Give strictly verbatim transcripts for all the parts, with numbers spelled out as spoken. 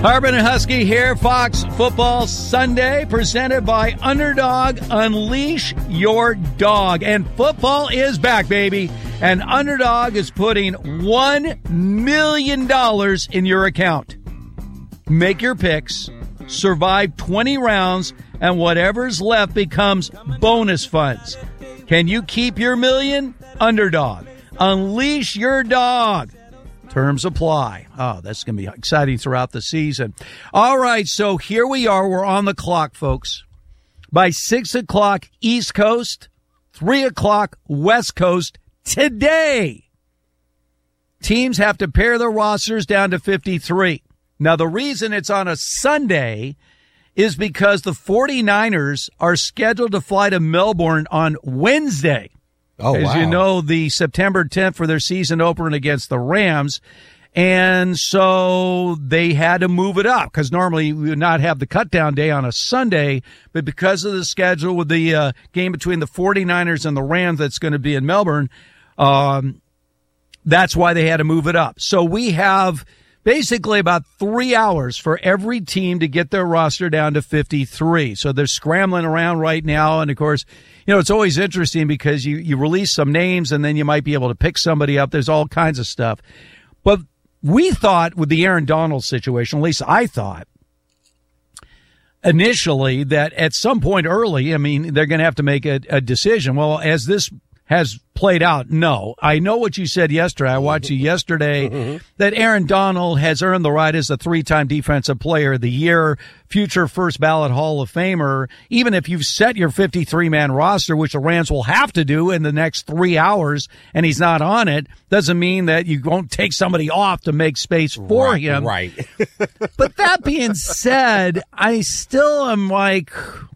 Harbin and Husky here, Fox Football Sunday, presented by Underdog. Unleash your dog. And football is back, baby. And Underdog is putting one million dollars in your account. Make your picks, survive twenty rounds, and whatever's left becomes bonus funds. Can you keep your million? Underdog. Unleash your dog. Terms apply. Oh, that's going to be exciting throughout the season. All right, so here we are. We're on the clock, folks. By six o'clock East Coast, three o'clock West Coast today, teams have to pare their rosters down to fifty-three. Now, the reason it's on a Sunday is because the 49ers are scheduled to fly to Melbourne on Wednesday. Oh, As wow. you know, the September tenth for their season opener against the Rams. And so they had to move it up because normally we would not have the cutdown day on a Sunday. But because of the schedule with the uh, game between the 49ers and the Rams that's going to be in Melbourne, um, that's why they had to move it up. So we have basically about three hours for every team to get their roster down to fifty-three. So they're scrambling around right now. And, of course, you know, it's always interesting because you, you release some names and then you might be able to pick somebody up. There's all kinds of stuff. But we thought with the Aaron Donald situation, at least I thought initially, that at some point early, I mean, they're going to have to make a, a decision. Well, as this has played out, no. I know what you said yesterday. I watched you yesterday mm-hmm. that Aaron Donald has earned the right as a three-time Defensive Player of the Year, future first ballot Hall of Famer. Even if you've set your fifty-three man roster, which the Rams will have to do in the next three hours, and he's not on it, doesn't mean that you won't take somebody off to make space for right, him. Right. But that being said, I still am like,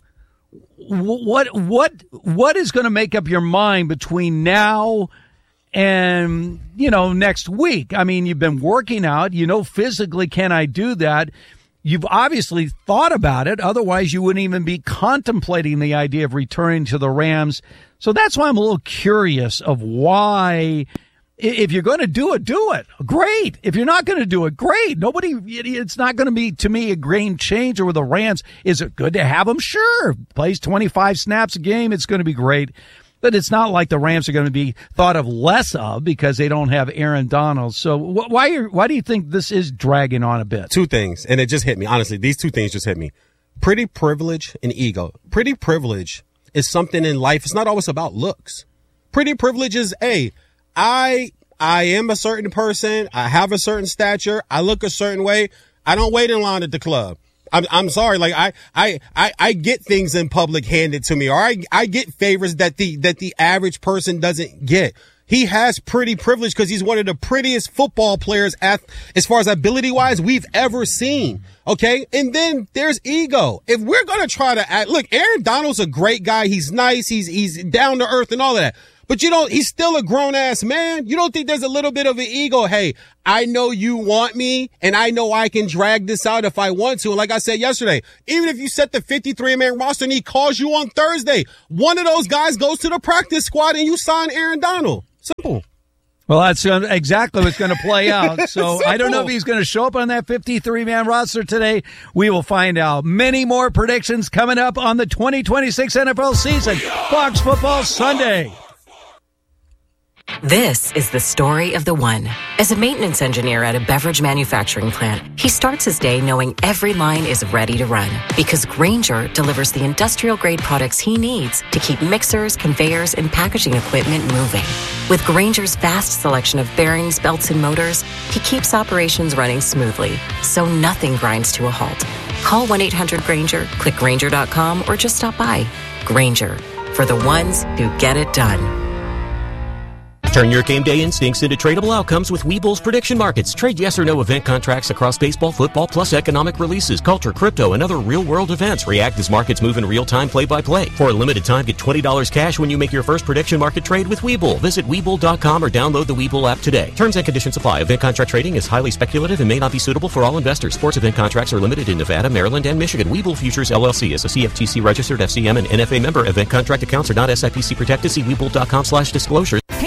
What what what is going to make up your mind between now and, you know, next week? I mean, you've been working out. You know, physically, can I do that? You've obviously thought about it. Otherwise, you wouldn't even be contemplating the idea of returning to the Rams. So that's why I'm a little curious of why. If you're going to do it, do it. Great. If you're not going to do it, great. Nobody, it's not going to be, to me, a game changer with the Rams. Is it good to have him? Sure. Plays twenty-five snaps a game. It's going to be great. But it's not like the Rams are going to be thought of less of because they don't have Aaron Donald. So wh- why are, why do you think this is dragging on a bit? Two things, and it just hit me. Honestly, these two things just hit me. Pretty privilege and ego. Pretty privilege is something in life. It's not always about looks. Pretty privilege is, hey, I I am a certain person. I have a certain stature. I look a certain way. I don't wait in line at the club. I'm I'm sorry. Like I I I, I get things in public handed to me, or I I get favors that the that the average person doesn't get. He has pretty privilege because he's one of the prettiest football players at, as far as ability wise we've ever seen. Okay. And then there's ego. If we're going to try to act, look, Aaron Donald's a great guy. He's nice. He's, he's down to earth and all of that. But you don't, he's still a grown ass man. You don't think there's a little bit of an ego? Hey, I know you want me and I know I can drag this out if I want to. And like I said yesterday, even if you set the fifty-three man roster and he calls you on Thursday, one of those guys goes to the practice squad and you sign Aaron Donald. Simple. Well, that's exactly what's going to play out. So I don't know if he's going to show up on that fifty-three man roster today. We will find out. Many more predictions coming up on the twenty twenty-six N F L season. Fox Football Sunday. This is the story of the one. As a maintenance engineer at a beverage manufacturing plant, he starts his day knowing every line is ready to run because Grainger delivers the industrial-grade products he needs to keep mixers, conveyors, and packaging equipment moving. With Grainger's vast selection of bearings, belts, and motors, he keeps operations running smoothly, so nothing grinds to a halt. Call one eight hundred Grainger, click Grainger dot com, or just stop by. Grainger, for the ones who get it done. Turn your game day instincts into tradable outcomes with Webull's prediction markets. Trade yes or no event contracts across baseball, football, plus economic releases, culture, crypto, and other real-world events. React as markets move in real time, play-by-play. For a limited time, get twenty dollars cash when you make your first prediction market trade with Webull. Visit Webull dot com or download the Webull app today. Terms and conditions apply. Event contract trading is highly speculative and may not be suitable for all investors. Sports event contracts are limited in Nevada, Maryland, and Michigan. Webull Futures, L L C is a C F T C registered F C M and N F A member. Event contract accounts are not S I P C protected. See Webull dot com slash disclosure. Paint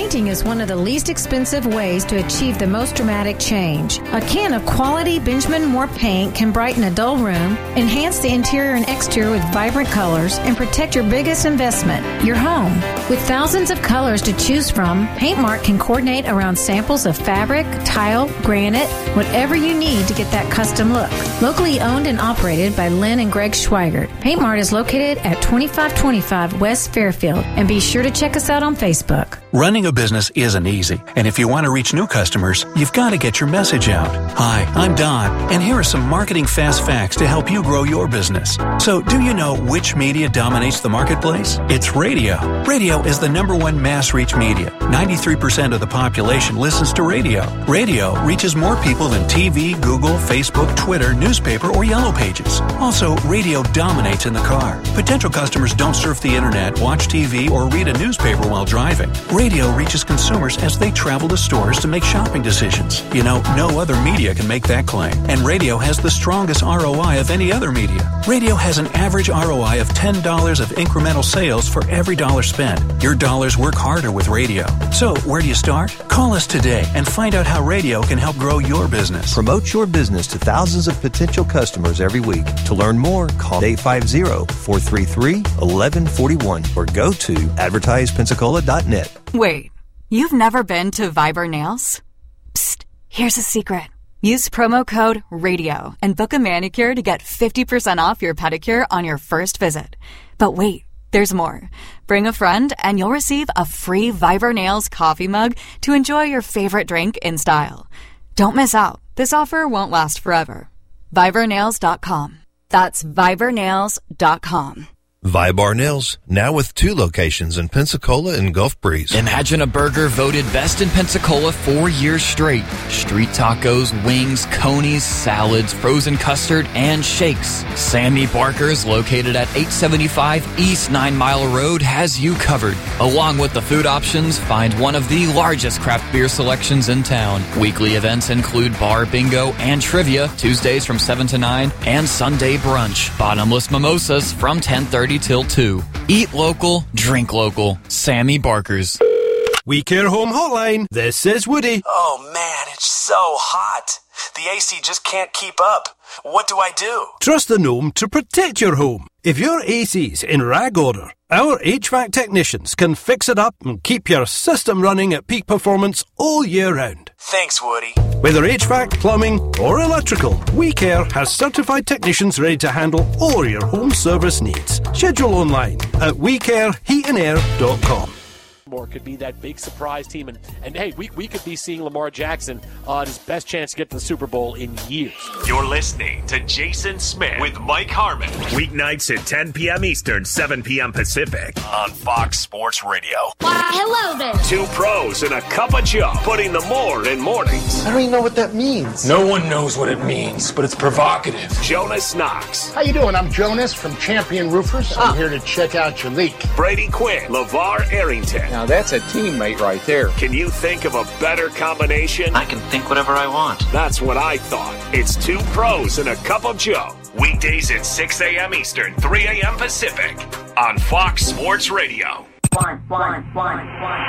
Painting is one of the least expensive ways to achieve the most dramatic change. A can of quality Benjamin Moore paint can brighten a dull room, enhance the interior and exterior with vibrant colors, and protect your biggest investment, your home. With thousands of colors to choose from, Paintmark can coordinate around samples of fabric, tile, granite, whatever you need to get that custom look. Locally owned and operated by Lynn and Greg Schweigert, Paintmart is located at twenty-five twenty-five West Fairfield, and be sure to check us out on Facebook. Running a business isn't easy, and if you want to reach new customers, you've got to get your message out. Hi, I'm Don, and here are some marketing fast facts to help you grow your business. So, do you know which media dominates the marketplace? It's radio. Radio is the number one mass reach media. ninety-three percent of the population listens to radio. Radio reaches more people than T V, Google, Facebook, Twitter, newspaper, or Yellow Pages. Also, radio dominates in the car. Potential customers don't surf the internet, watch T V, or read a newspaper while driving. Radio reaches consumers as they travel to stores to make shopping decisions. You know, no other media can make that claim. And radio has the strongest R O I of any other media. Radio has an average R O I of ten dollars of incremental sales for every dollar spent. Your dollars work harder with radio. So, where do you start? Call us today and find out how radio can help grow your business. Promote your business to thousands of potential customers every week. To learn more, call eight five zero, four three three, one one four one or go to advertise pensacola dot net. Wait, you've never been to Viber Nails? Psst, here's a secret. Use promo code RADIO and book a manicure to get fifty percent off your pedicure on your first visit. But wait, there's more. Bring a friend and you'll receive a free Viber Nails coffee mug to enjoy your favorite drink in style. Don't miss out. This offer won't last forever. Viber Nails dot com. That's Viber Nails dot com. Vibar Nails, now with two locations in Pensacola and Gulf Breeze. Imagine a burger voted best in Pensacola four years straight. Street tacos, wings, conies, salads, frozen custard, and shakes. Sammy Barker's, located at eight seventy-five East Nine Mile Road, has you covered. Along with the food options, find one of the largest craft beer selections in town. Weekly events include bar bingo and trivia, Tuesdays from seven to nine, and Sunday brunch. Bottomless mimosas from ten thirty till two. Eat local, drink local. Sammy Barker's. We Care Home Hotline. This is Woody. Oh man, it's so hot. The A C just can't keep up. What do I do? Trust the Gnome to protect your home. If your A C's in rag order, our H V A C technicians can fix it up and keep your system running at peak performance all year round. Thanks, Woody. Whether H V A C, plumbing, or electrical, We Care has certified technicians ready to handle all your home service needs. Schedule online at we care heat and air dot com. Could be that big surprise team, and, and hey, we, we could be seeing Lamar Jackson on his best chance to get to the Super Bowl in years. You're listening to Jason Smith with Mike Harmon. Weeknights at ten p.m. Eastern, seven p.m. Pacific on Fox Sports Radio. Why, hello there. Two pros and a cup of Joe, putting the more in mornings. I don't even know what that means. No one knows what it means, but it's provocative. Jonas Knox. How you doing? I'm Jonas from Champion Roofers. I'm here to check out your leak. Brady Quinn. LeVar Arrington. Now that's a teammate right there. Can you think of a better combination? I can think whatever I want. That's what I thought. It's two pros and a cup of Joe. Weekdays at six a.m. Eastern, three a.m. Pacific on Fox Sports Radio. One, one, one, one.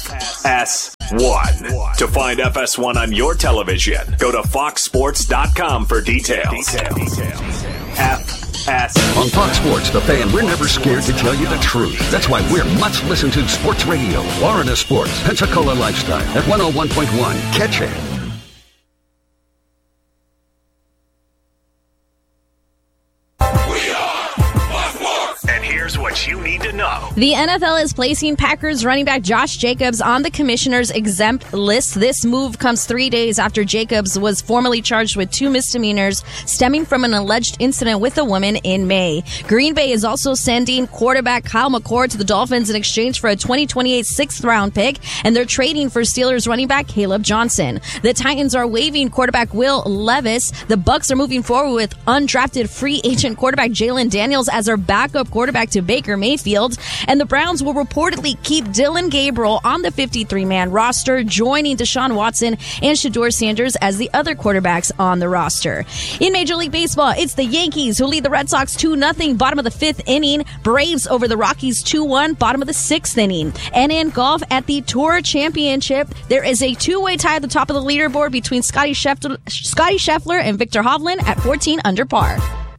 F S one. To find F S one on your television, go to fox sports dot com for details. Details. F S On Fox Sports, The Fan, we're never scared to tell you the truth. That's why we're much listened to sports radio. Florida Sports, Pensacola Lifestyle at one oh one point one. Catch it. What you need to know. The N F L is placing Packers running back Josh Jacobs on the commissioner's exempt list. This move comes three days after Jacobs was formally charged with two misdemeanors stemming from an alleged incident with a woman in May. Green Bay is also sending quarterback Kyle McCord to the Dolphins in exchange for a twenty twenty-eight sixth round pick, and they're trading for Steelers running back Caleb Johnson. The Titans are waiving quarterback Will Levis. The Bucs are moving forward with undrafted free agent quarterback Jalen Daniels as their backup quarterback to Baker Mayfield. And the Browns will reportedly keep Dillon Gabriel on the fifty-three man roster, joining Deshaun Watson and Shedeur Sanders as the other quarterbacks on the roster. In Major League Baseball, it's the Yankees who lead the Red Sox two nothing, bottom of the fifth inning. Braves over the Rockies two one, bottom of the sixth inning. And in golf at the Tour Championship, there is a two-way tie at the top of the leaderboard between Scotty Scheffler, Scotty Scheffler and Victor Hovland at fourteen under par.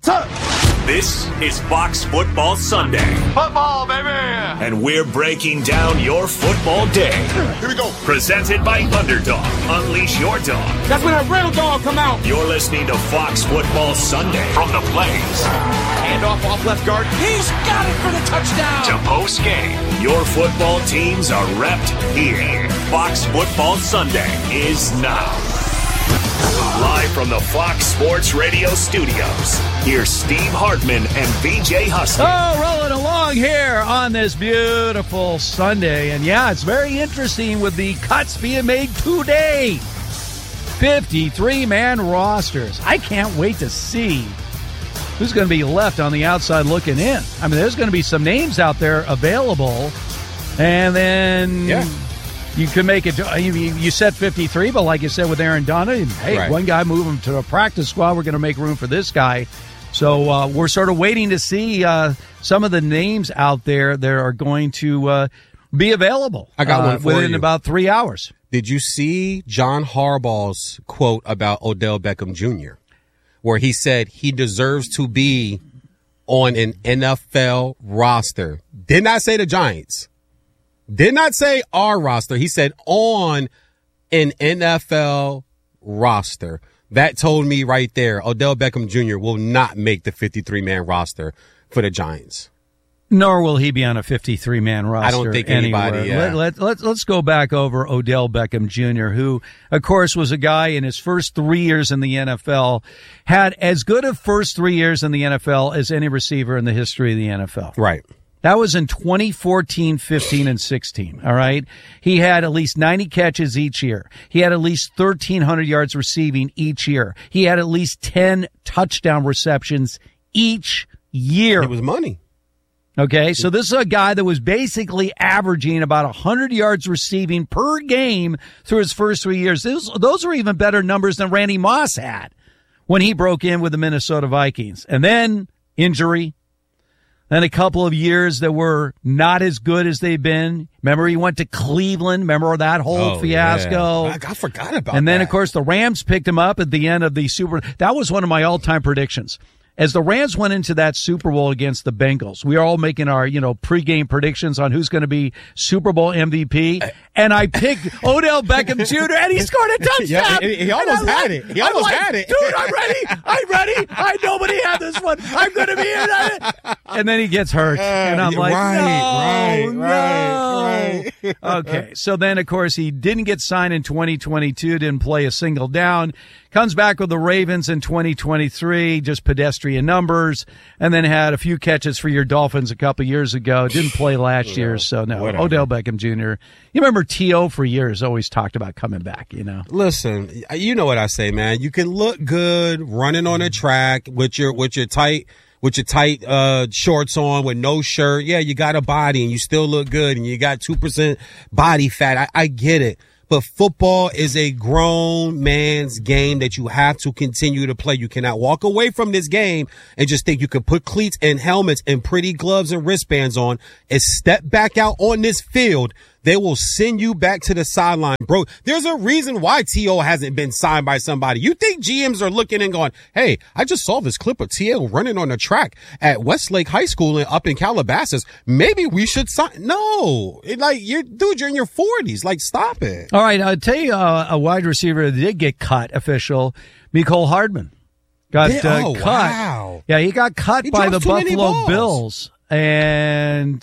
This is Fox Football Sunday. Football, baby! And we're breaking down your football day. Here we go. Presented by Underdog. Unleash your dog. That's when a real dog come out. You're listening to Fox Football Sunday from the Blaze. Handoff off left guard. He's got it for the touchdown. To post game. Your football teams are repped here. Fox Football Sunday is now. Live from the Fox Sports Radio studios, here's Steve Hartman and V J Husky. Oh, rolling along here on this beautiful Sunday. And yeah, it's very interesting with the cuts being made today. fifty-three man rosters. I can't wait to see who's going to be left on the outside looking in. I mean, there's going to be some names out there available. And then... Yeah. You could make it, you, you said fifty-three, but like you said with Aaron Donald, hey, right. one guy move him to a practice squad. We're going to make room for this guy. So uh, we're sort of waiting to see uh, some of the names out there that are going to uh, be available. I got one uh, for within you. about three hours. Did you see John Harbaugh's quote about Odell Beckham Junior, where he said he deserves to be on an N F L roster? Did not say the Giants. Did not say our roster. He said on an N F L roster. That told me right there, Odell Beckham Junior will not make the fifty-three man roster for the Giants. Nor will he be on a fifty-three man roster. I don't think anybody. Anywhere. Yeah. Let, let, let, let's go back over Odell Beckham Junior, who, of course, was a guy in his first three years in the N F L, had as good a first three years in the N F L as any receiver in the history of the N F L. Right. That was in twenty fourteen, fifteen, and sixteen, all right? He had at least ninety catches each year. He had at least thirteen hundred yards receiving each year. He had at least ten touchdown receptions each year. It was money. Okay, so this is a guy that was basically averaging about one hundred yards receiving per game through his first three years. Those, those are even better numbers than Randy Moss had when he broke in with the Minnesota Vikings. And then injury. Then a couple of years that were not as good as they've been. Remember, he went to Cleveland. Remember that whole oh, fiasco? Yeah. I, I forgot about that. And then, of course, the Rams picked him up at the end of the Super. That was one of my all-time predictions. As the Rams went into that Super Bowl against the Bengals, we were all making our, you know, pregame predictions on who's going to be Super Bowl M V P. And I picked Odell Beckham Junior, and he scored a touchdown. Yeah, he, he almost had it. He almost like, had it. Dude, I'm ready. I'm ready. I nobody had this one. I'm going to be in it. And then he gets hurt. And I'm like, right, no, right, no. right. Okay. So then, of course, he didn't get signed in twenty twenty-two, didn't play a single down. Comes back with the Ravens in twenty twenty-three, just pedestrian numbers, and then had a few catches for your Dolphins a couple years ago. Didn't play last year, so no. Whatever. Odell Beckham Junior You remember T O for years always talked about coming back, you know? Listen, you know what I say, man. You can look good running on a track with your with your tight with your tight uh shorts on with no shirt. Yeah, you got a body and you still look good and you got two percent body fat. I, I get it. But football is a grown man's game that you have to continue to play. You cannot walk away from this game and just think you can put cleats and helmets and pretty gloves and wristbands on and step back out on this field. They will send you back to the sideline. Bro, there's a reason why T O hasn't been signed by somebody. You think G Ms are looking and going, hey, I just saw this clip of T O running on the track at Westlake High School and up in Calabasas. Maybe we should sign. No, it, like, you're, dude, you're in your forties. Like, stop it. All right, I'll tell you uh, a wide receiver that did get cut, official, Mecole Hardman. Got Did, uh, oh, cut. wow. Yeah, he got cut He by the drops too many Buffalo balls. Bills. And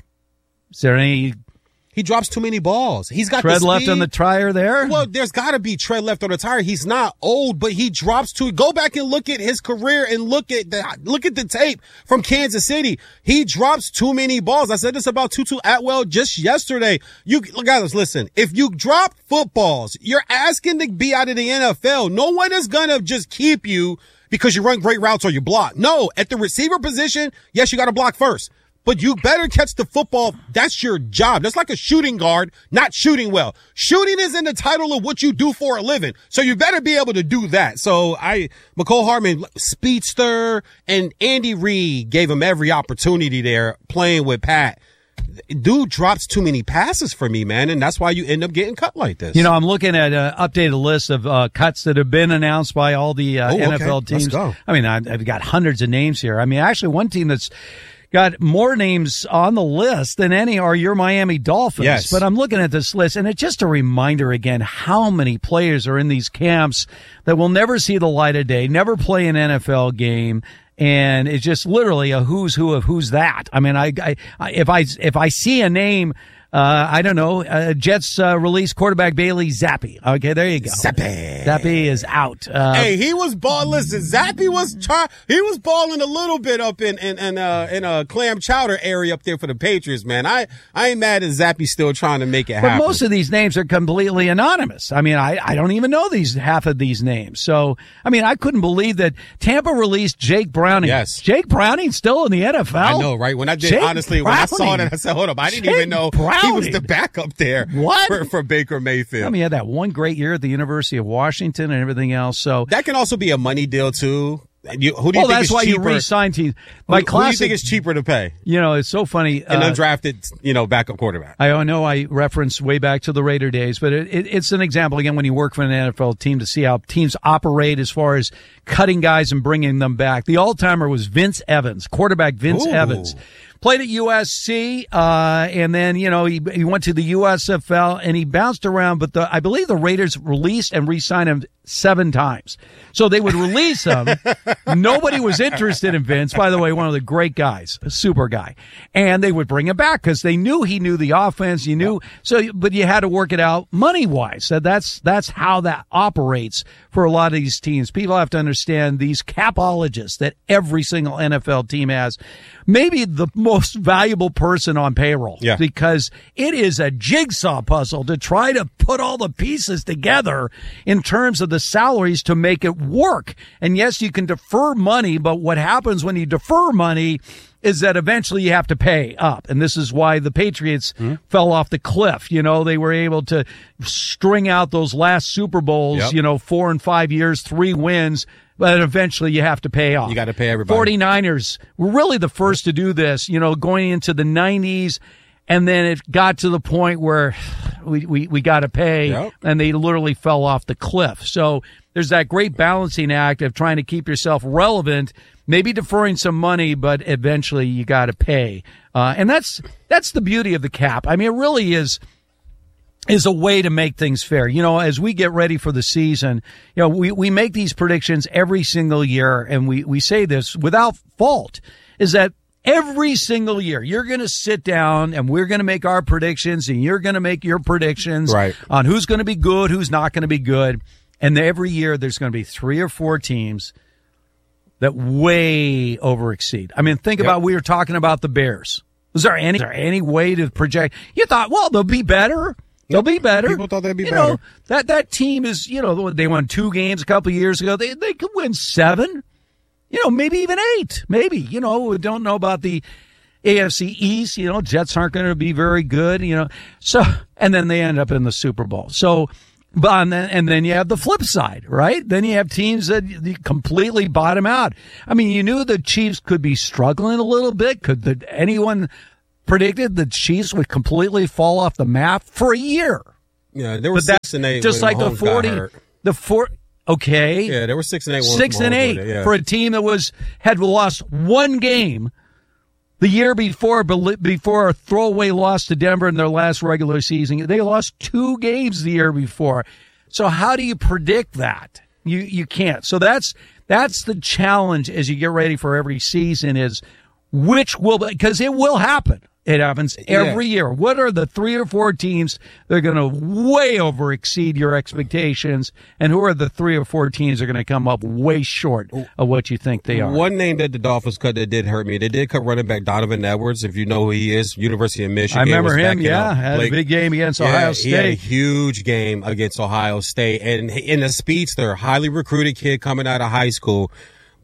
is there any He drops too many balls. He's got tread the left speed. on the tire there? Well, there's got to be tread left on the tire. He's not old, but he drops to go back and look at his career and look at the look at the tape from Kansas City. He drops too many balls. I said this about Tutu Atwell just yesterday. You guys, listen, if you drop footballs, you're asking to be out of the N F L. No one is gonna just keep you because you run great routes or you block. No, at the receiver position, yes, you got to block first. but you better catch the football. That's your job. That's like a shooting guard not shooting well. Shooting is in the title of what you do for a living. So you better be able to do that. So I, McCole Hardman, speedster, and Andy Reid gave him every opportunity there playing with Pat. Dude drops too many passes for me, man, and that's why you end up getting cut like this. You know, I'm looking at an updated list of uh, cuts that have been announced by all the uh, oh, N F L okay. teams. Let's go. I mean, I've, I've got hundreds of names here. I mean, actually, one team that's got more names on the list than any are your Miami Dolphins. Yes. But I'm looking at this list, and it's just a reminder again how many players are in these camps that will never see the light of day, never play an N F L game. And it's just literally a who's who of who's that. I mean, I, I, I if I, if I see a name, uh, I don't know, uh, Jets, uh, release quarterback Bailey Zappi. Okay, there you go. Zappi. Zappi is out. Uh, hey, he was ball. Listen, Zappi was try. He was balling a little bit up in in in uh, in a clam chowder area up there for the Patriots, man. I I ain't mad at Zappi still trying to make it happen. But most of these names are completely anonymous. I mean, I I don't even know these half of these names. So I mean, I couldn't believe that Tampa released Jake Browning. Yes, Jake Browning still in the N F L. I know, right? When I did, Jake honestly, when Browning. I saw that, I said, "Hold up, I didn't Jake even know Browning. he was the backup there." What for, for Baker Mayfield? I mean, he had that one great year at the University of Washington and everything else. So that can also be a money deal too. You, who do you well, think that's is why cheaper? you re-signed teams. My who, classic, who do you think is cheaper to pay? You know, it's so funny. An uh, undrafted, you know, backup quarterback. I know I referenced way back to the Raider days, but it, it, it's an example, again, when you work for an N F L team to see how teams operate as far as cutting guys and bringing them back. The all-timer was Vince Evans, quarterback Vince Ooh. Evans. Played at U S C, uh, and then, you know, he, he went to the U S F L and he bounced around, but the, I believe the Raiders released and re-signed him seven times. So they would release him. Nobody was interested in Vince. By the way, one of the great guys, a super guy. And they would bring him back because they knew he knew the offense. You knew, so, but you had to work it out money-wise. So that's, that's how that operates for a lot of these teams. People have to understand these capologists that every single N F L team has. Maybe the most valuable person on payroll. Yeah. Because it is a jigsaw puzzle to try to put all the pieces together in terms of the salaries to make it work. And yes, you can defer money, but what happens when you defer money is that eventually you have to pay up. And this is why the Patriots mm-hmm. fell off the cliff. You know, they were able to string out those last Super Bowls, yep. you know, four and five years, three wins. But eventually you have to pay off. You got to pay everybody. forty-niners were really the first to do this, you know, going into the nineties. And then it got to the point where we, we, we got to pay, yep. and they literally fell off the cliff. So there's that great balancing act of trying to keep yourself relevant, maybe deferring some money, but eventually you got to pay. Uh, and that's, that's the beauty of the cap. I mean, it really is, is a way to make things fair. You know, as we get ready for the season, you know, we, we make these predictions every single year, and we, we say this without fault, is that every single year, you're going to sit down and we're going to make our predictions, and you're going to make your predictions right. on who's going to be good, who's not going to be good. And every year there's going to be three or four teams that way over exceed. I mean, think yep. about, we were talking about the Bears. Was there any, is there any way to project? You thought, well, they'll be better. They'll be better. People thought they'd be you better. Know, that, that team is, you know, they won two games a couple of years ago. They, they could win seven. You know, maybe even eight. Maybe, you know, we don't know about the A F C East. You know, Jets aren't going to be very good, you know. So, and then they end up in the Super Bowl. So, but, and then, and then you have the flip side, right? Then you have teams that completely bottom out. I mean, you knew the Chiefs could be struggling a little bit. Could the, anyone predicted the Chiefs would completely fall off the map for a year? Yeah, there were but six and eight. Just like the forty, the four. Okay. Yeah, there were six and eight. Six and eight it, yeah. for a team that was had lost one game the year before, before a throwaway loss to Denver in their last regular season. They lost two games the year before. So how do you predict that? You you can't. So that's that's the challenge as you get ready for every season is which will, because it will happen. It happens every yeah. year. What are the three or four teams that are going to way over exceed your expectations? And who are the three or four teams that are going to come up way short of what you think they are? One name that the Dolphins cut that did hurt me. They did cut running back Donovan Edwards, if you know who he is, University of Michigan. I remember him, backing yeah. up. Had Blake, a big game against yeah, Ohio State. He had a huge game against Ohio State. And in a speedster, highly recruited kid coming out of high school.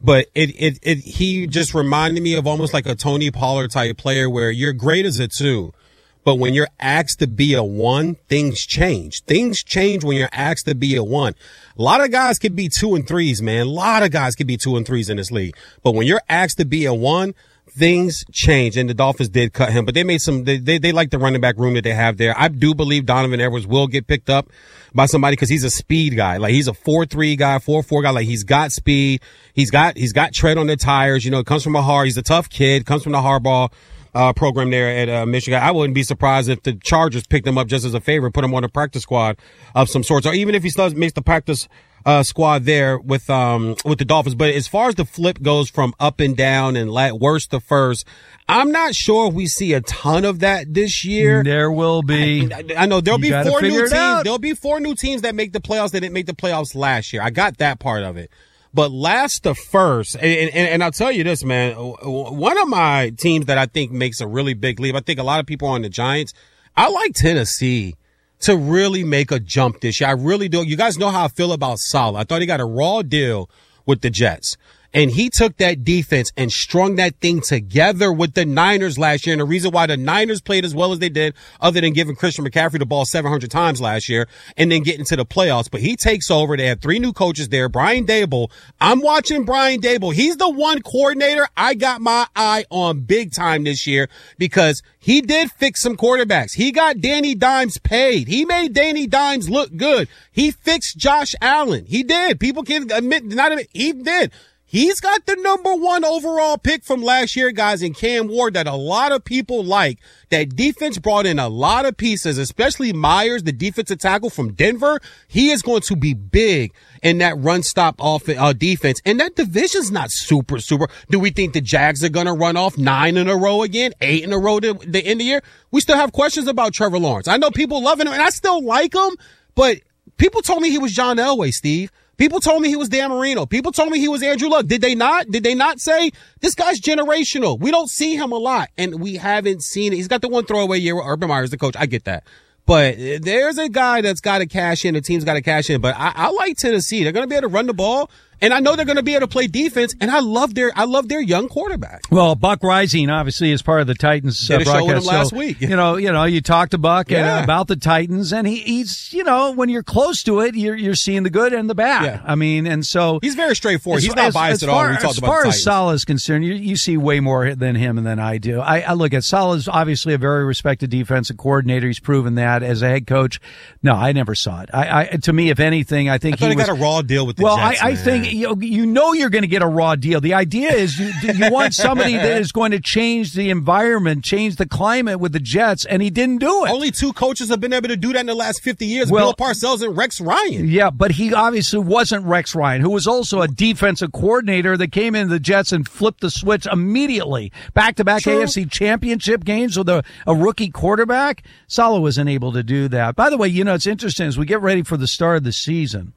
But it, it, it, he just reminded me of almost like a Tony Pollard type player where you're great as a two, but when you're asked to be a one, things change. Things change when you're asked to be a one. A lot of guys could be two and threes, man. A lot of guys could be two and threes in this league. But when you're asked to be a one, things change. And the Dolphins did cut him, but they made some, they, they, they like the running back room that they have there. I do believe Donovan Edwards will get picked up by somebody because he's a speed guy. Like he's a four three guy, four four guy. Like he's got speed. He's got, he's got tread on the tires. You know, it comes from a hard, he's a tough kid, comes from the Harbaugh uh, program there at uh, Michigan. I wouldn't be surprised if the Chargers picked him up just as a favor, put him on a practice squad of some sorts, or even if he still makes the practice uh, squad there with, um, with the Dolphins. But as far as the flip goes from up and down and la- worst to first, I'm not sure if we see a ton of that this year. There will be. I, I know there'll you be four new teams. Out. There'll be four new teams that make the playoffs that didn't make the playoffs last year. I got that part of it. But last to first, and, and, and I'll tell you this, man, one of my teams that I think makes a really big leap, I think a lot of people on the Giants, I like Tennessee to really make a jump this year. I really do. You guys know how I feel about Saleh. I thought he got a raw deal with the Jets. And he took that defense and strung that thing together with the Niners last year. And the reason why the Niners played as well as they did, other than giving Christian McCaffrey the ball seven hundred times last year and then getting to the playoffs. But he takes over. They have three new coaches there. Brian Daboll. I'm watching Brian Daboll. He's the one coordinator I got my eye on big time this year because he did fix some quarterbacks. He got Danny Dimes paid. He made Danny Dimes look good. He fixed Josh Allen. He did. People can admit, not admit, he did. He's got the number one overall pick from last year, guys, in Cam Ward that a lot of people like. That defense brought in a lot of pieces, especially Myers, the defensive tackle from Denver. He is going to be big in that run-stop off uh, defense. And that division's not super, super. Do we think the Jags are going to run off nine in a row again, eight in a row to the end of the year? We still have questions about Trevor Lawrence. I know people loving him, and I still like him, but people told me he was John Elway, Steve. People told me he was Dan Marino. People told me he was Andrew Luck. Did they not? Did they not say this guy's generational? We don't see him a lot, and we haven't seen it. He's got the one throwaway year with Urban Meyer's the coach. I get that. But there's a guy that's got to cash in. The team's got to cash in. But I, I like Tennessee. They're going to be able to run the ball. And I know they're going to be able to play defense, and I love their I love their young quarterback. Well, Buck Rising obviously is part of the Titans uh, Did a show with him broadcast. last so, week. You know, you know, you talk to Buck Yeah. uh, about the Titans, and he, he's, you know, when you're close to it, you're you're seeing the good and the bad. Yeah. I mean, and so He's very straightforward. as- He's not as- biased as at all when far- we talk as about far the as Titans. Saleh is concerned, you you see way more than him than I do. I, I look at Saleh's obviously a very respected defensive coordinator. He's proven that as a head coach. No, I never saw it. I, I to me, if anything, I think I thought he he was, got a raw deal with the well, Jets, I, I man. think you know, you know you're going to get a raw deal. The idea is you you want somebody that is going to change the environment, change the climate with the Jets, and he didn't do it. Only two coaches have been able to do that in the last fifty years, Well- Bill Parcells and Rex Ryan. Yeah, but he obviously wasn't Rex Ryan, who was also a defensive coordinator that came into the Jets and flipped the switch immediately. Back-to-back True. A F C championship games with a, a rookie quarterback. Saleh wasn't able to do that. By the way, you know, it's interesting as we get ready for the start of the season.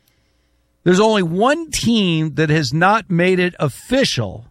There's only one team that has not made it official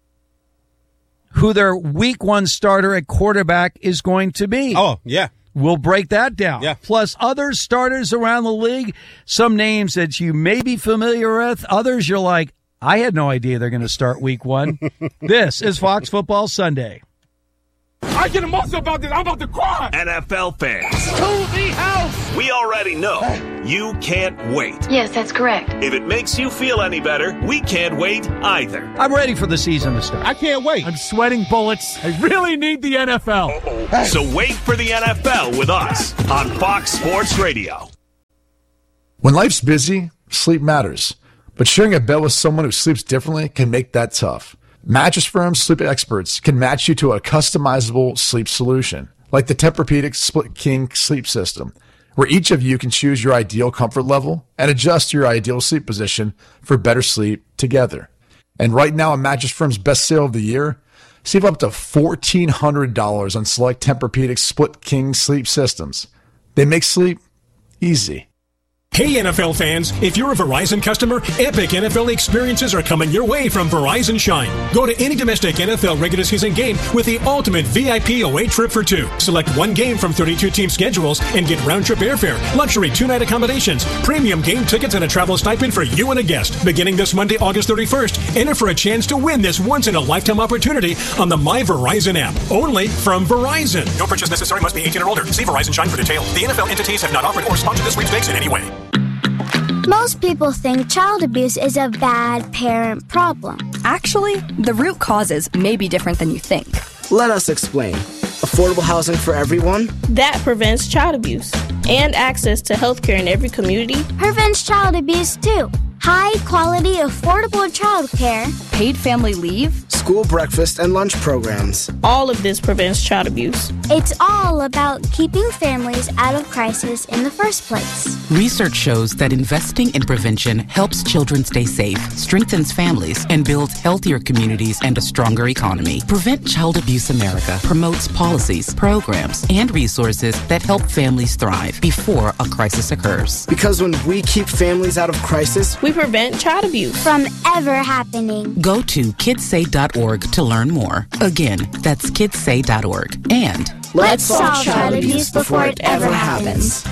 who their week one starter at quarterback is going to be. Oh, yeah. We'll break that down. Yeah. Plus other starters around the league, some names that you may be familiar with, others you're like, I had no idea they're going to start week one. This is Fox Football Sunday. I get emotional about this. I'm about to cry. N F L fans, To the house. we already know you can't wait. Yes, that's correct. If it makes you feel any better, we can't wait either. I'm ready for the season to start. I can't wait. I'm sweating bullets. I really need the N F L. So wait for the N F L with us on Fox Sports Radio. When life's busy, sleep matters. But sharing a bed with someone who sleeps differently can make that tough. Mattress Firm sleep experts can match you to a customizable sleep solution, like the Tempur-Pedic Split King sleep system, where each of you can choose your ideal comfort level and adjust your ideal sleep position for better sleep together. And right now, a Mattress Firm's best sale of the year, save up to fourteen hundred dollars on select Tempur-Pedic Split King sleep systems. They make sleep easy. Hey N F L fans, if you're a Verizon customer, epic N F L experiences are coming your way from Verizon Shine. Go to any domestic N F L regular season game with the ultimate V I P away trip for two. Select one game from thirty-two team schedules and get round-trip airfare, luxury two-night accommodations, premium game tickets, and a travel stipend for you and a guest. Beginning this Monday, August thirty-first, enter for a chance to win this once-in-a-lifetime opportunity on the My Verizon app. Only from Verizon. No purchase necessary. Must be eighteen or older. See Verizon Shine for details. The N F L entities have not offered or sponsored this sweepstakes in any way. Most people think child abuse is a bad parent problem. Actually, the root causes may be different than you think. Let us explain. Affordable housing for everyone? That prevents child abuse. And access to health care in every community? Prevents child abuse too. High quality, affordable child care. Paid family leave. School breakfast and lunch programs. All of this prevents child abuse. It's all about keeping families out of crisis in the first place. Research shows that investing in prevention helps children stay safe, strengthens families, and builds healthier communities and a stronger economy. Prevent Child Abuse America promotes policies, programs, and resources that help families thrive before a crisis occurs. Because when we keep families out of crisis, we prevent child abuse from ever happening. Go to kidsay dot org to learn more. Again, that's kidsay dot org. And let's solve child abuse before it ever happens.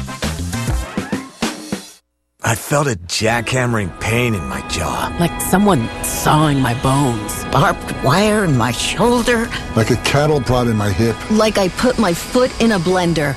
I felt a jackhammering pain in my jaw. Like someone sawing my bones. Barbed wire in my shoulder. Like a cattle prod in my hip. Like I put my foot in a blender.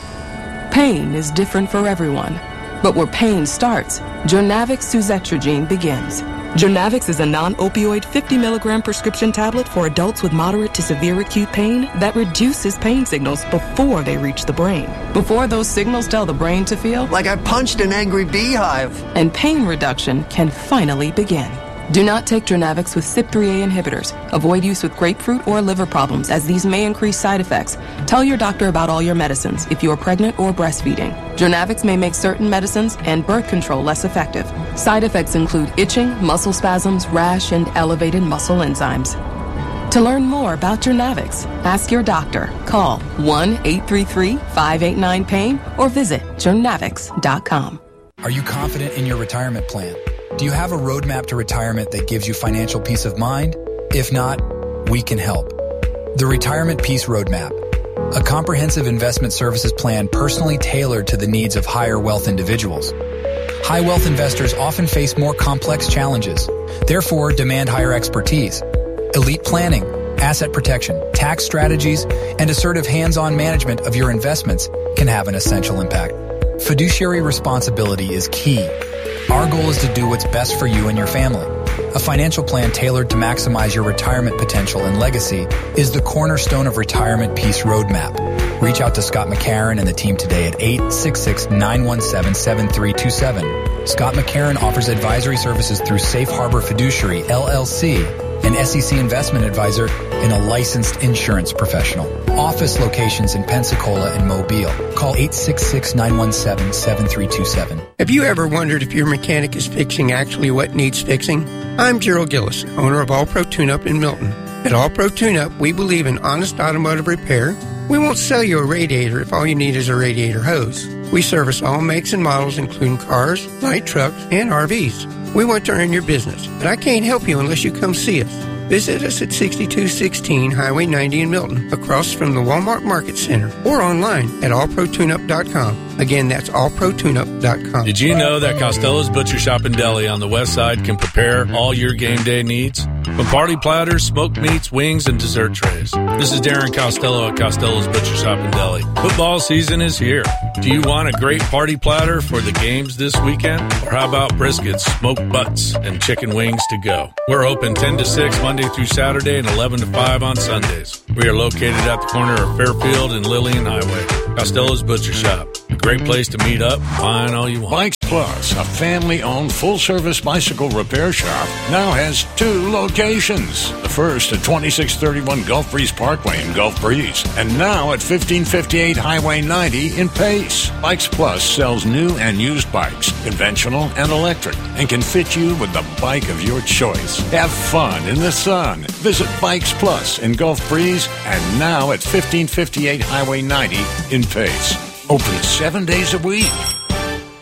Pain is different for everyone. But where pain starts, Jornavix suzetrigine begins. Jornavix is a non-opioid fifty milligram prescription tablet for adults with moderate to severe acute pain that reduces pain signals before they reach the brain. Before those signals tell the brain to feel like I punched an angry beehive. And pain reduction can finally begin. Do not take Jornavix with C Y P three A inhibitors. Avoid use with grapefruit or liver problems, as these may increase side effects. Tell your doctor about all your medicines if you are pregnant or breastfeeding. Jornavix may make certain medicines and birth control less effective. Side effects include itching, muscle spasms, rash, and elevated muscle enzymes. To learn more about Jornavix, ask your doctor. Call one eight three three, five eight nine, pain or visit jornavix dot com. Are you confident in your retirement plan? Do you have a roadmap to retirement that gives you financial peace of mind? If not, we can help. The Retirement Peace Roadmap, a comprehensive investment services plan personally tailored to the needs of higher wealth individuals. High wealth investors often face more complex challenges, therefore demand higher expertise. Elite planning, asset protection, tax strategies, and assertive hands-on management of your investments can have an essential impact. Fiduciary responsibility is key. Our goal is to do what's best for you and your family. A financial plan tailored to maximize your retirement potential and legacy is the cornerstone of Retirement Peace Roadmap. Reach out to Scott McCarron and the team today at eight six six, nine one seven, seven three two seven. Scott McCarron offers advisory services through Safe Harbor Fiduciary, L L C, an S E C investment advisor, and a licensed insurance professional. Office locations in Pensacola and Mobile. Call eight six six, nine one seven, seven three two seven. Have you ever wondered if your mechanic is fixing actually what needs fixing? I'm Gerald Gillis, owner of All Pro Tune-Up in Milton. At All Pro Tune-Up, we believe in honest automotive repair. We won't sell you a radiator if all you need is a radiator hose. We service all makes and models, including cars, light trucks, and R Vs. We want to earn your business, but I can't help you unless you come see us. Visit us at sixty-two sixteen Highway ninety in Milton, across from the Walmart Market Center, or online at all pro tune up dot com. Again, that's all pro tune up dot com. Did you know that Costello's Butcher Shop and Deli on the west side can prepare all your game day needs? From party platters, smoked meats, wings, and dessert trays. This is Darren Costello at Costello's Butcher Shop and Deli. Football season is here. Do you want a great party platter for the games this weekend? Or how about briskets, smoked butts, and chicken wings to go? We're open ten to six Monday through Saturday and eleven to five on Sundays. We are located at the corner of Fairfield and Lillian Highway. Costello's Butcher Shop. A great place to meet up, find all you want. Bikes Plus, a family-owned full-service bicycle repair shop, now has two locations. The first at twenty-six thirty-one Gulf Breeze Parkway in Gulf Breeze, and now at fifteen fifty-eight Highway ninety in Pace. Bikes Plus sells new and used bikes, conventional and electric, and can fit you with the bike of your choice. Have fun in the sun. Visit Bikes Plus in Gulf Breeze, and now at fifteen fifty-eight Highway ninety in Pace. Open seven days a week.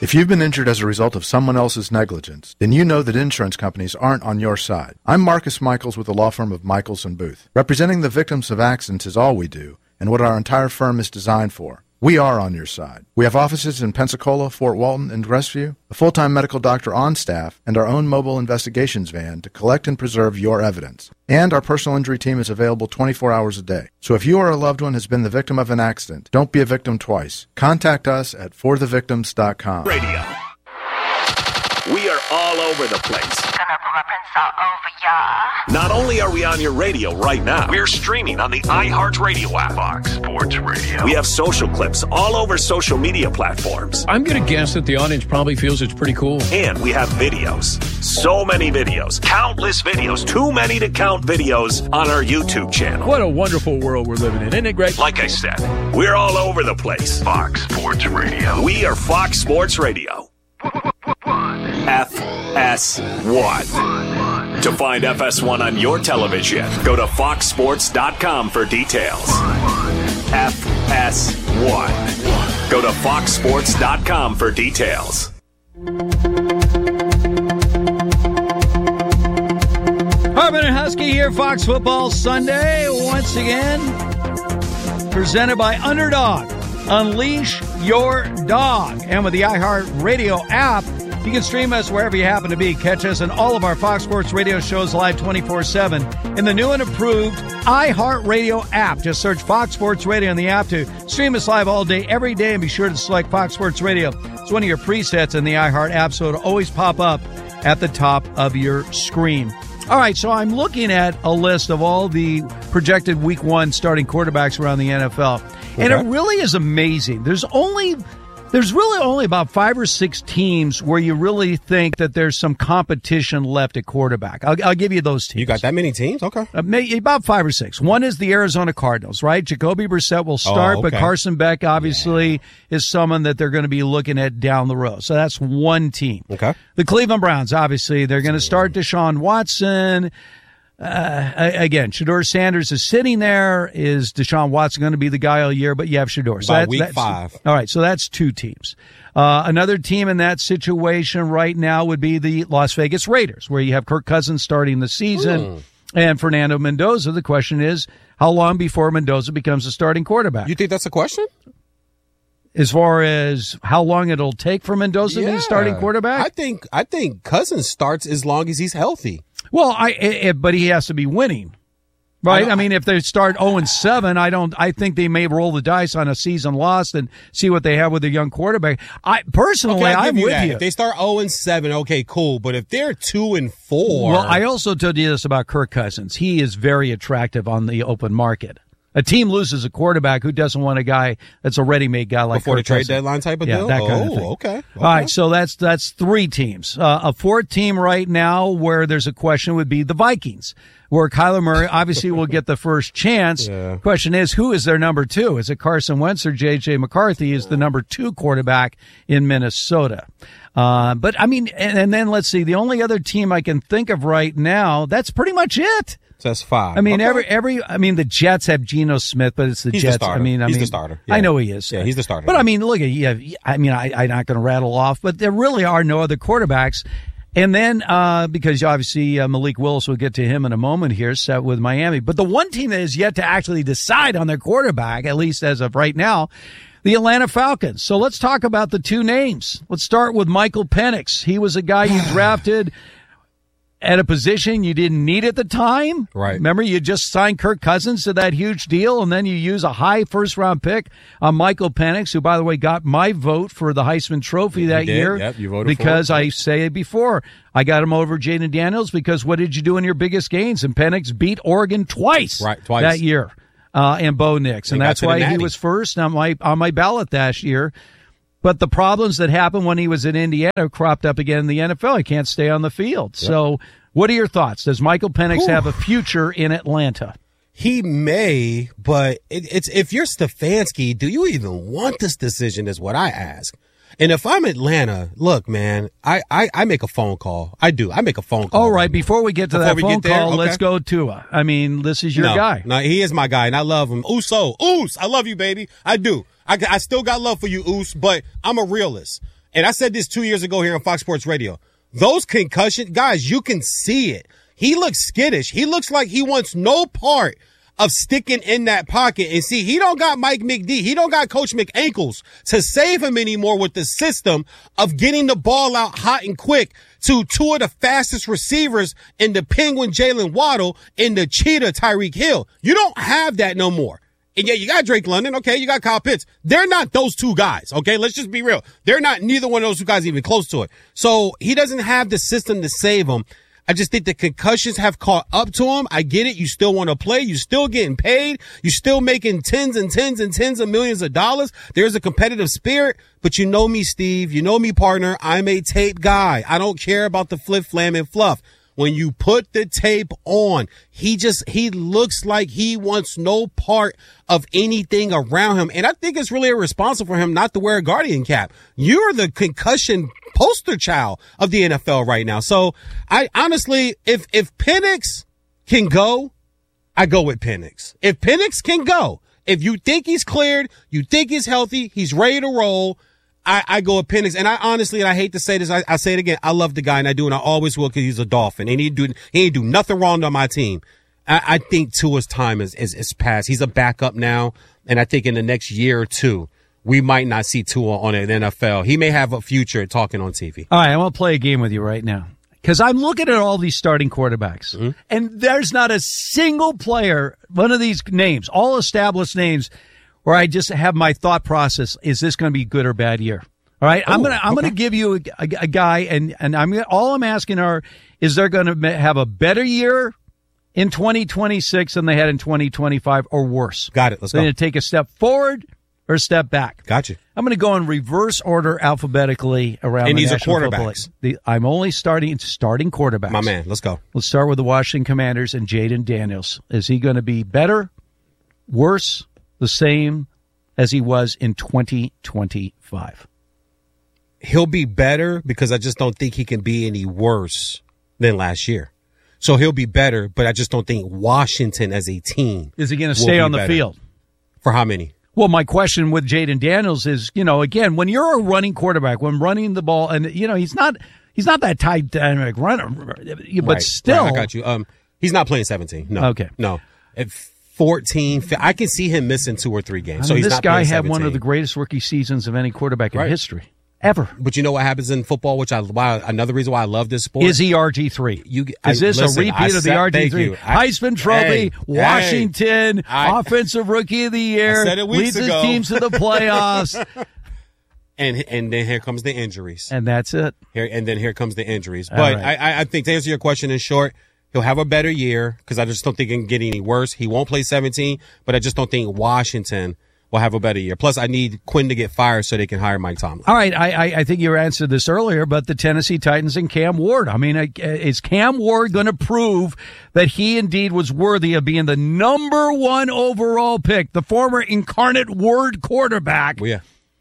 If you've been injured as a result of someone else's negligence, then you know that insurance companies aren't on your side. I'm Marcus Michaels with the law firm of Michaels and Booth. Representing the victims of accidents is all we do, and what our entire firm is designed for. We are on your side. We have offices in Pensacola, Fort Walton, and Crestview, a full-time medical doctor on staff, and our own mobile investigations van to collect and preserve your evidence. And our personal injury team is available twenty-four hours a day. So if you or a loved one has been the victim of an accident, don't be a victim twice. Contact us at for the victims dot com. Radio. We are all over the place. Gonna reference all over ya. Not only are we on your radio right now, we're streaming on the iHeartRadio app. Fox Sports Radio. We have social clips all over social media platforms. I'm going to guess that the audience probably feels it's pretty cool. And we have videos. So many videos. Countless videos. Too many to count videos on our YouTube channel. What a wonderful world we're living in. Isn't it great? Like I said, we're all over the place. Fox Sports Radio. We are Fox Sports Radio. F S one. To find F S one on your television, go to fox sports dot com for details. F S one. Go to fox sports dot com for details. Hartman and Husky here, Fox Football Sunday, once again, presented by Underdog. Unleash your dog. And with the iHeartRadio app, you can stream us wherever you happen to be. Catch us on all of our Fox Sports Radio shows live twenty-four seven in the new and improved iHeartRadio app. Just search Fox Sports Radio in the app to stream us live all day, every day, and be sure to select Fox Sports Radio. It's one of your presets in the iHeart app, so it'll always pop up at the top of your screen. All right, so I'm looking at a list of all the projected week one starting quarterbacks around the N F L. And okay. It really is amazing. There's only there's really only about five or six teams where you really think that there's some competition left at quarterback. I'll, I'll give you those teams. You got that many teams? Okay. Uh, maybe about five or six. One is the Arizona Cardinals, right? Jacoby Brissett will start, oh, okay. But Carson Beck obviously yeah. is someone that they're going to be looking at down the road. So that's one team. Okay. The Cleveland Browns, obviously, they're going to start Deshaun Watson. Uh, again, Shedeur Sanders is sitting there. Is Deshaun Watson going to be the guy all year? But you have Shedeur. So By that, week that's, five. All right, so that's two teams. Uh, another team in that situation right now would be the Las Vegas Raiders, where you have Kirk Cousins starting the season. Mm. And Fernando Mendoza. The question is, how long before Mendoza becomes a starting quarterback? You think that's a question? As far as how long it'll take for Mendoza yeah. to be a starting quarterback? I think I think Cousins starts as long as he's healthy. Well, I, it, but he has to be winning, right? I, I mean, if they start zero and seven, I don't. I think they may roll the dice on a season lost and see what they have with a young quarterback. I personally, okay, I'm you with that. you. If they start zero and seven, okay, cool. But if they're two and four, well, I also told you this about Kirk Cousins. He is very attractive on the open market. A team loses a quarterback who doesn't want a guy that's a ready-made guy like before Kirk the trade Cousins. deadline type of yeah, deal. That oh, kind of thing. Okay. okay. All right, so that's that's three teams. Uh, a fourth team right now where there's a question would be the Vikings, where Kyler Murray obviously will get the first chance. Yeah. Question is, who is their number two? Is it Carson Wentz or J J McCarthy is the number two quarterback in Minnesota? Uh, but I mean, and, and then let's see, the only other team I can think of right now, that's pretty much it. So that's five. I mean, okay. every every. I mean, the Jets have Geno Smith, but it's the he's Jets. The starter. I mean, I he's mean, the starter. Yeah. I know he is. Yeah, he's the starter. But I mean, look at you. Have, I mean, I, I'm not going to rattle off, but there really are no other quarterbacks. And then, uh, because obviously uh, Malik Willis, will get to him in a moment here, set with Miami. But the one team that is yet to actually decide on their quarterback, at least as of right now, the Atlanta Falcons. So let's talk about the two names. Let's start with Michael Penix. He was a guy you drafted at a position you didn't need at the time. Right. Remember, you just signed Kirk Cousins to that huge deal, and then you use a high first-round pick on Michael Penix, who, by the way, got my vote for the Heisman Trophy that did. year. Yep, you voted because for it. I say it before. I got him over Jaden Daniels because what did you do in your biggest games? And Penix beat Oregon twice, right, twice. that year, uh, and Bo Nix. And he that's why he was first on my, on my ballot that year. But the problems that happened when he was in Indiana cropped up again in the N F L. He can't stay on the field. Yep. So what are your thoughts? Does Michael Penix Ooh. have a future in Atlanta? He may, but it, it's if you're Stefanski, do you even want this decision is what I ask. And if I'm Atlanta, look, man, I, I, I make a phone call. I do. I make a phone call. All right, before we get to before that phone there, call, okay. let's go Tua. I mean, this is your no, guy. No, he is my guy, and I love him. Uso, Oos, I love you, baby. I do. I, I still got love for you, Oos, but I'm a realist. and I said this two years ago here on Fox Sports Radio, those concussions, guys, you can see it. He looks skittish. He looks like he wants no part of sticking in that pocket. And see, he don't got Mike McD. He don't got Coach McAnkles to save him anymore with the system of getting the ball out hot and quick to two of the fastest receivers in the Penguin, Jalen Waddle, and the Cheetah, Tyreek Hill. You don't have that no more. And yeah, you got Drake London. Okay, you got Kyle Pitts. They're not those two guys. Okay, let's just be real. They're not neither one of those two guys even close to it. So he doesn't have the system to save him. I just think the concussions have caught up to him. I get it. You still want to play. You still getting paid. You still making tens and tens and tens of millions of dollars. There's a competitive spirit, but you know me, Steve. You know me, partner. I'm a tape guy. I don't care about the flip, flam, and fluff. When you put the tape on, he just, he looks like he wants no part of anything around him. And I think it's really irresponsible for him not to wear a Guardian cap. You're the concussion poster child of the N F L right now. So I honestly, if, if Penix can go, I go with Penix. If Penix can go, if you think he's cleared, you think he's healthy, he's ready to roll, I, I go with Penix. And I honestly, and I hate to say this, I, I say it again, I love the guy and I do, and I always will because he's a Dolphin. And he do, he ain't do nothing wrong on my team. I, I think Tua's time is, is, is past. He's a backup now. And I think in the next year or two, we might not see Tua on an N F L. He may have a future talking on T V. All right, I want to play a game with you right now because I'm looking at all these starting quarterbacks, mm-hmm. and there's not a single player, one of these names, all established names, where I just have my thought process: is this going to be good or bad year? All right, oh, I'm gonna I'm okay. gonna give you a, a, a guy, and and I'm gonna, all I'm asking are, is they're going to have a better year in twenty twenty-six than they had in twenty twenty-five, or worse? Got it. Let's they're go. Going to take a step forward or a step back. Gotcha. I'm going to go in reverse order alphabetically around and the these are National quarterbacks. The, I'm only starting starting quarterbacks. My man, let's go. Let's start with the Washington Commanders and Jaden Daniels. Is he going to be better, worse, the same as he was in twenty twenty-five? He'll be better because I just don't think he can be any worse than last year. So he'll be better, but I just don't think Washington as a team is he going to stay on the better. field. For how many? Well, my question with Jaden Daniels is, you know, again, when you're a running quarterback, when running the ball, and, you know, he's not he's not that tight dynamic runner, but right, still. Right, I got you. Um, he's not playing seventeen. No. Okay. No. At fourteen, I can see him missing two or three games. I mean, so he's this not guy playing had seventeen. one of the greatest rookie seasons of any quarterback in right. history. Ever. But you know what happens in football, which I why another reason why I love this sport? Is he R G three? You, is this I, listen, a repeat I of the said, R G three? Heisman Trophy, hey, Washington, hey, I, Offensive Rookie of the Year, I said it weeks leads ago. his teams to the playoffs. and and then here comes the injuries. And that's it. Here And then here comes the injuries. All but right. I, I think to answer your question in short, he'll have a better year because I just don't think it can get any worse. He won't play seventeen, but I just don't think Washington will have a better year. Plus, I need Quinn to get fired so they can hire Mike Tomlin. All right, I, I, I think you answered this earlier, but the Tennessee Titans and Cam Ward. I mean, is Cam Ward going to prove that he indeed was worthy of being the number one overall pick, the former Incarnate Word quarterback? Well, yeah.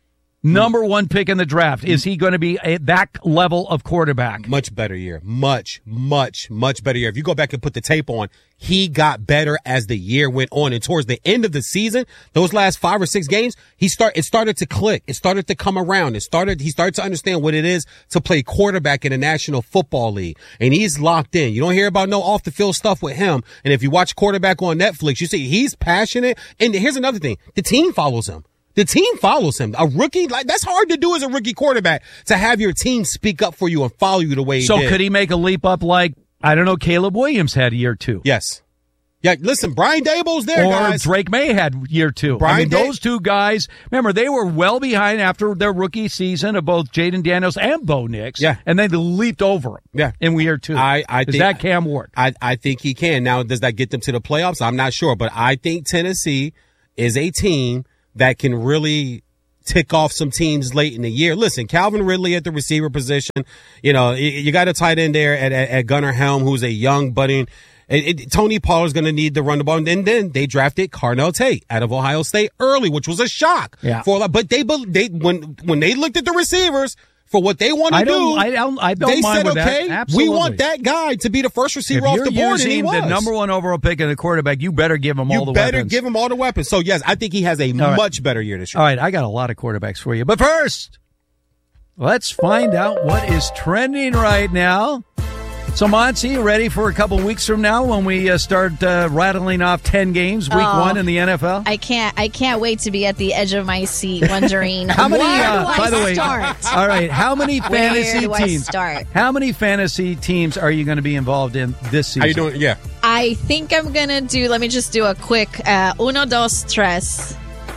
Number one pick in the draft. Is he going to be a, that level of quarterback? Much better year. Much, much, much better year. If you go back and put the tape on, he got better as the year went on. And towards the end of the season, those last five or six games, he start, it started to click. It started to come around. It started, he started to understand what it is to play quarterback in the National Football League. And he's locked in. You don't hear about no off the field stuff with him. And if you watch quarterback on Netflix, you see he's passionate. And here's another thing. The team follows him. The team follows him. A rookie, like that's hard to do as a rookie quarterback, to have your team speak up for you and follow you the way he so did. So could he make a leap up like, I don't know, Caleb Williams had year two? Yes. Yeah, listen, Brian Daboll's there, or guys. Drake May had year two. Brian I mean, da- those two guys, remember, they were well behind after their rookie season of both Jaden Daniels and Bo Nix. Yeah. And they leaped over him yeah. in year two. I, I Is think, that Cam Ward? I, I think he can. Now, does that get them to the playoffs? I'm not sure. But I think Tennessee is a team that can really tick off some teams late in the year. Listen, Calvin Ridley at the receiver position. You know, you got a tight end there at, at, at Gunnar Helm, who's a young, budding. It, it, Tony Pollard's going to need to run the ball. And then, then they drafted Carnell Tate out of Ohio State early, which was a shock. Yeah. For a lot. But they, they, when, when they looked at the receivers, for what they want to do, I don't, I don't they mind said, with okay, that. we want that guy to be the first receiver if off the board, and he was. the number one overall pick in the quarterback, you better give him you all the weapons. You better weapons. give him all the weapons. So, yes, I think he has a all much right. better year this year. All right, I got a lot of quarterbacks for you. But first, Let's find out what is trending right now. So, Monty, ready for a couple weeks from now when we uh, start uh, rattling off ten games, week oh, one in the N F L? I can't. I can't wait to be at the edge of my seat, wondering how many. Where Uh, do I by the way, start? all right. How many fantasy Where do teams? I start? How many fantasy teams are you going to be involved in this season? How you doing? Yeah. I think I'm gonna do. Let me just do a quick uh, uno, dos, tres,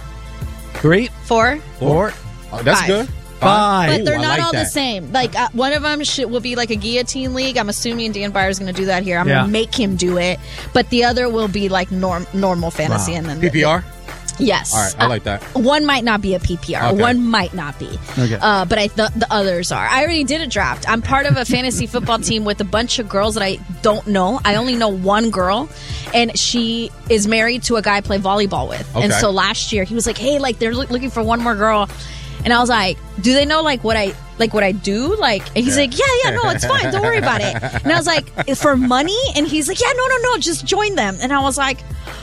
three, four, four. Oh, that's five. good. Five. But they're Ooh, not like all that. the same. Like uh, one of them should, will be like a guillotine league. I'm assuming Dan Byers is going to do that here. I'm Yeah. going to make him do it. But the other will be like norm, normal fantasy. Wow. And then P P R? Yes. All right, I like that. Uh, one might not be a P P R. Okay. One might not be. Okay. Uh, but I th- the others are. I already did a draft. I'm part of a fantasy football team with a bunch of girls that I don't know. I only know one girl, and she is married to a guy I play volleyball with. And Okay. so last year he was like, "Hey, like they're loo- looking for one more girl." And I was like, "Do they know like what I like what I do?" Like, and he's like, "Yeah, yeah, no, it's fine. Don't worry about it." And I was like, "For money?" And he's like, "Yeah, no, no, no, just join them." And I was like,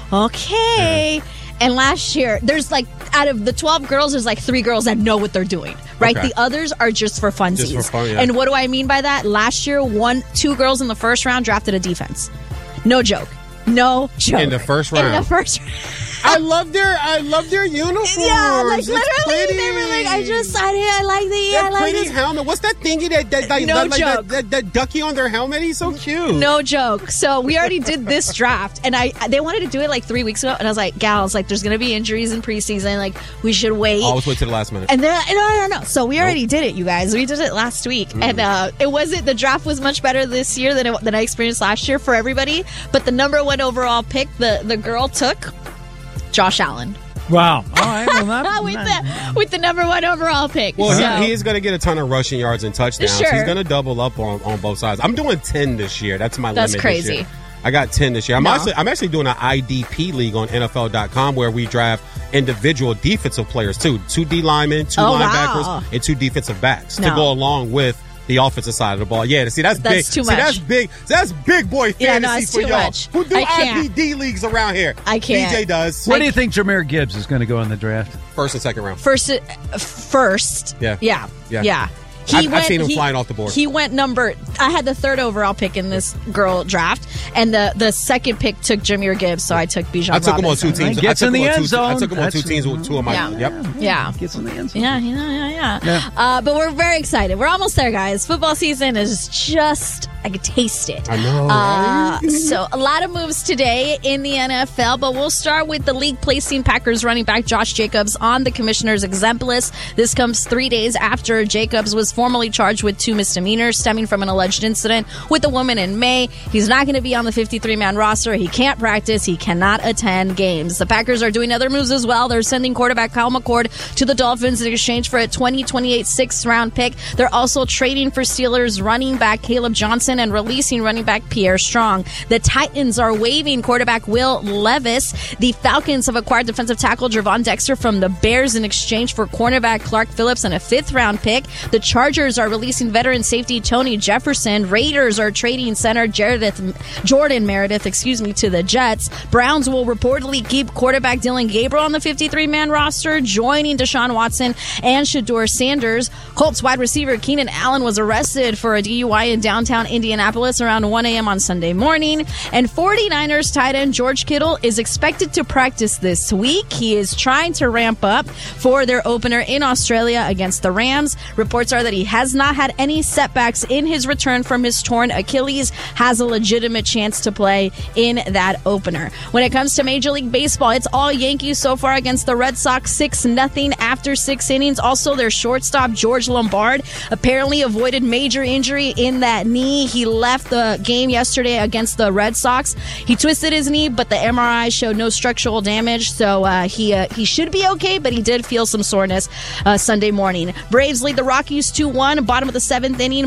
"Okay." And last year, there's like out of the twelve girls, there's like three girls that know what they're doing, right? Okay. The others are just for funsies. Just for fun, yeah. And what do I mean by that? Last year, one, two girls in the first round drafted a defense. No joke. No joke. In the first In round. the first round. I love their I love their uniforms. Yeah, like It's literally, pretty. they were like, I just decided I like the, That I like pretty this. helmet. What's that thingy that that, that, No that, like, joke. that, that, that ducky on their helmet? He's so cute. No joke. So we already did this draft, and I they wanted to do it like three weeks ago, and I was like, gals, like there's gonna be injuries in preseason, like we should wait. Always wait to the last minute. And then no, no, no. So we already did it, you guys. We did it last week, Mm. and uh, it wasn't. The draft was much better this year than it, than I experienced last year for everybody. But the number one overall pick, the the girl took Josh Allen. Wow. All right. Well, not, with not- the with the number one overall pick. Well, So- he, he is going to get a ton of rushing yards and touchdowns. Sure. He's going to double up on, on both sides. I'm doing ten this year. That's my That's limit. crazy. This year. I got ten this year. I'm No. actually I'm actually doing an I D P league on N F L dot com where we draft individual defensive players too, two D linemen, two Oh, linebackers, wow. and two defensive backs to No. go along with the offensive side of the ball. Yeah, see that's, That's big. too See, much. that's big. That's big boy fantasy Yeah, no, it's for too y'all. much. Who do I I can't. P D leagues around here? I can't. D J does. Where do you think Jahmyr Gibbs is going to go in the draft? First and second round. First, uh, first, Yeah. yeah, Yeah. yeah. I've- I've seen him flying off the board. He went number. I had the third overall pick in this girl draft, and the, the second pick took Jahmyr Gibbs, so I took Bijan. I took him on two Robinson. teams. Gets I took in him the on end two, zone. I took him on two That's- teams with two of my. Yeah. Yep. Yeah. Gets in the end zone. Yeah, yeah, yeah, yeah. Yeah. Uh, but we're very excited. We're almost there, guys. Football season is just, I can taste it. I know, Uh, so, a lot of moves today in the N F L, but we'll start with the league placing Packers running back Josh Jacobs on the commissioner's exempt list. This comes three days after Jacobs was formally charged with two misdemeanors stemming from an alleged incident with a woman in May. He's not going to be on the fifty-three man roster. He can't practice. He cannot attend games. The Packers are doing other moves as well. They're sending quarterback Kyle McCord to the Dolphins in exchange for a twenty twenty-eight sixth round pick. They're also trading for Steelers running back Caleb Johnson and releasing running back Pierre Strong. The Titans are waiving quarterback Will Levis. The Falcons have acquired defensive tackle Javon Dexter from the Bears in exchange for cornerback Clark Phillips and a fifth round pick. The Chargers are releasing veteran safety Tony Jefferson. Raiders are trading center Jaredith, Jordan Meredith, excuse me, to the Jets. Browns will reportedly keep quarterback Dylan Gabriel on the fifty-three man roster, joining Deshaun Watson and Shedeur Sanders. Colts wide receiver Keenan Allen was arrested for a D U I in downtown Indianapolis around one a.m. on Sunday morning. And 49ers tight end George Kittle is expected to practice this week. He is trying to ramp up for their opener in Australia against the Rams. Reports are that he has not had any setbacks in his return from his torn Achilles, has a legitimate chance to play in that opener. When it comes to Major League Baseball, it's all Yankees so far against the Red Sox, six nothing after six innings. Also, their shortstop George Lombard apparently avoided major injury in that knee. He left the game yesterday against the Red Sox. He twisted his knee, but the M R I showed no structural damage, so uh, he uh, he should be okay, but he did feel some soreness uh, Sunday morning. Braves lead the Rockies two one, bottom of the seventh inning.